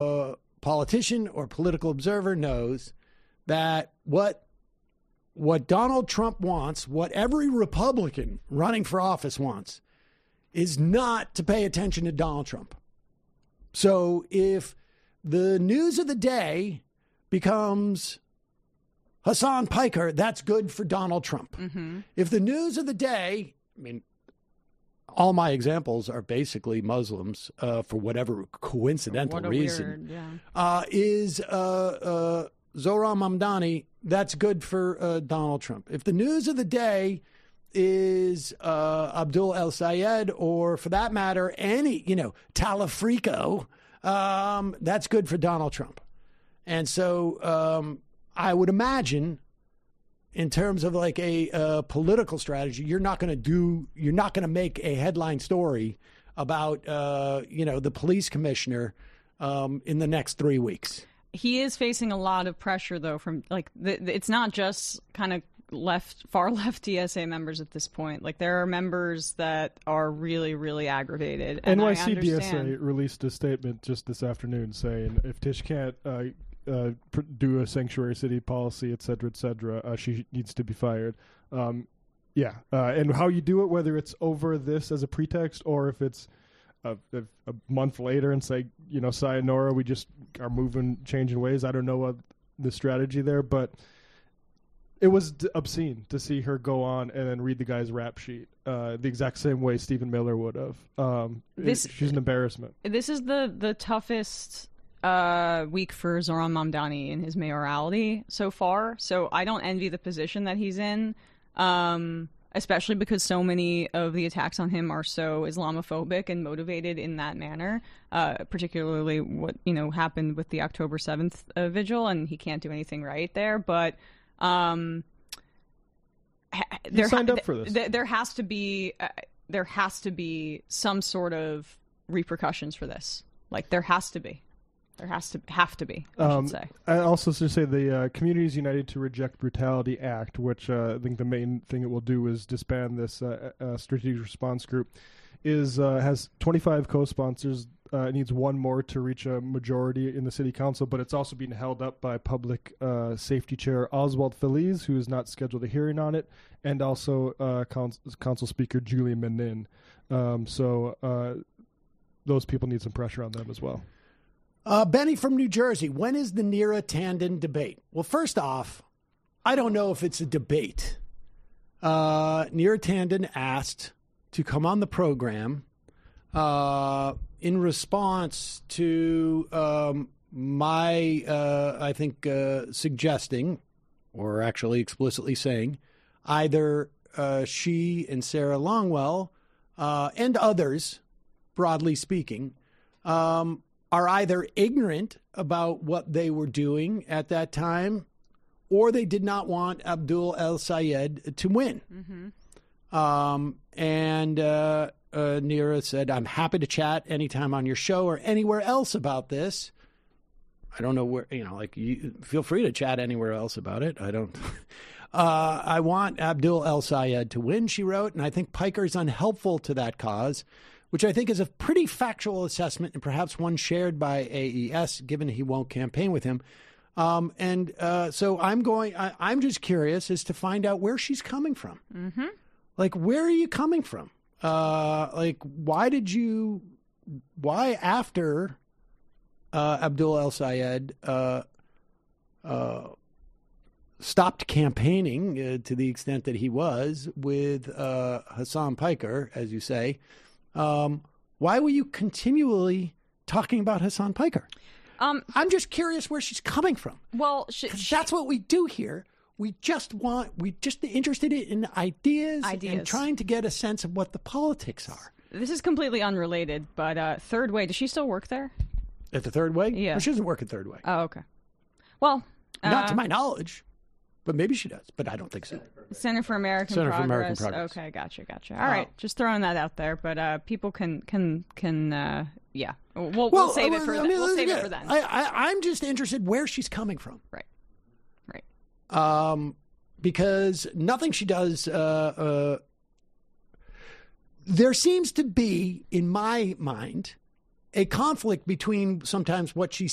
politician or political observer knows that what Donald Trump wants, what every Republican running for office wants, is not to pay attention to Donald Trump. So if the news of the day becomes Hasan Piker, that's good for Donald Trump. Mm-hmm. If the news of the day, I mean, all my examples are basically Muslims for whatever coincidental reason, is Zohran Mamdani, that's good for Donald Trump. If the news of the day is Abdul El Sayed, or for that matter, any, Talafrico, that's good for Donald Trump. And so I would imagine, in terms of like a political strategy, you're not going to make a headline story about, the police commissioner in the next 3 weeks. He is facing a lot of pressure, though, from it's not just kind of far left TSA members at this point. Like, there are members that are really, really aggravated. And NYCDSA released a statement just this afternoon saying if Tish can't do a sanctuary city policy, et cetera, she needs to be fired. And how you do it, whether it's over this as a pretext or if it's a month later and say, sayonara, we just are changing ways. I don't know what the strategy there, but it was obscene to see her go on and then read the guy's rap sheet the exact same way Stephen Miller would have. She's an embarrassment. This is the toughest week for Zohran Mamdani in his mayoralty so far. So I don't envy the position that he's in, especially because so many of the attacks on him are so Islamophobic and motivated in that manner, particularly what happened with the October 7th vigil, and he can't do anything right there. But he signed up for this. There has to be some sort of repercussions for this. Like, there has to be. There have to be, I should say. I also should say the Communities United to Reject Brutality Act, which I think the main thing it will do is disband this strategic response group, has 25 co-sponsors. It needs one more to reach a majority in the city council, but it's also being held up by Public Safety Chair Oswald Feliz, who is not scheduled a hearing on it, and also Council Speaker Julie Menin. So those people need some pressure on them as well. Benny from New Jersey, when is the Neera Tanden debate? Well, first off, I don't know if it's a debate. Neera Tanden asked to come on the program in response to my suggesting, or actually explicitly saying, either she and Sarah Longwell and others, broadly speaking, are either ignorant about what they were doing at that time, or they did not want Abdul El Sayed to win. Mm-hmm. And Neera said, I'm happy to chat anytime on your show or anywhere else about this. I don't know where, you feel free to chat anywhere else about it. I don't. I want Abdul El Sayed to win, she wrote, and I think Piker is unhelpful to that cause, which I think is a pretty factual assessment and perhaps one shared by AES, given he won't campaign with him. So I'm just curious as to find out where she's coming from. Mm-hmm. Like, where are you coming from? Why after Abdul El Sayed stopped campaigning to the extent that he was with Hasan Piker, as you say, why were you continually talking about Hasan Piker? I'm just curious where she's coming from. Well, that's what we do here. We just interested in ideas and trying to get a sense of what the politics are. This is completely unrelated, but Third Way, does she still work there? At the Third Way? Yeah. Well, she doesn't work at Third Way. Oh, okay. Well, not to my knowledge, but maybe she does, but I don't think so. Center for American Progress. Okay, gotcha. All right, just throwing that out there, but people can yeah. We'll save it for then. We'll save it for then. I'm just interested where she's coming from. Right. Because nothing she does, there seems to be, in my mind, a conflict between sometimes what she